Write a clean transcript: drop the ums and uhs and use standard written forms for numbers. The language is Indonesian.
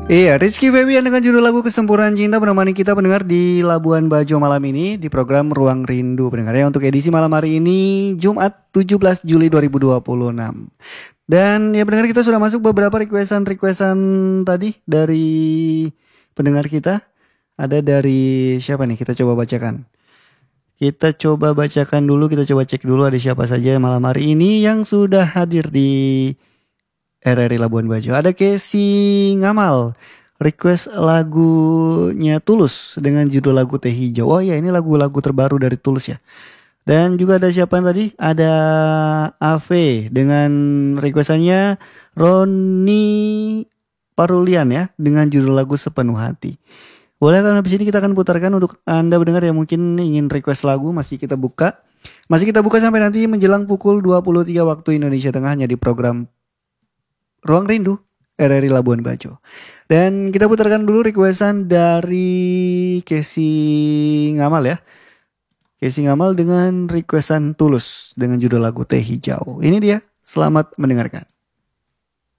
Iya, Rizky Febian dengan judul lagu Kesempurnaan Cinta menemani kita pendengar di Labuan Bajo malam ini di program Ruang Rindu pendengar ya untuk edisi malam hari ini Jumat 17 Juli 2026. Dan ya pendengar kita sudah masuk beberapa requestan tadi dari pendengar kita. Ada dari siapa nih? Kita coba bacakan. Kita coba bacakan dulu, kita coba cek dulu ada siapa saja malam hari ini yang sudah hadir di RRI Labuan Bajo. Ada Casey Ngamal, request lagunya Tulus dengan judul lagu Teh Hijau. Oh ya, ini lagu-lagu terbaru dari Tulus ya. Dan juga ada siapa tadi? Ada Ave dengan requestannya Roni Parulian ya dengan judul lagu Sepenuh Hati. Boleh kan habis ini kita akan putarkan untuk Anda pendengar yang mungkin ingin request lagu masih kita buka. Masih kita buka sampai nanti menjelang pukul 23 waktu Indonesia Tengah hanya di program Ruang Rindu RRI Labuan Bajo. Dan kita putarkan dulu requestan dari Casey Ngamal ya. Casey Ngamal dengan requestan Tulus dengan judul lagu Teh Hijau. Ini dia, selamat mendengarkan.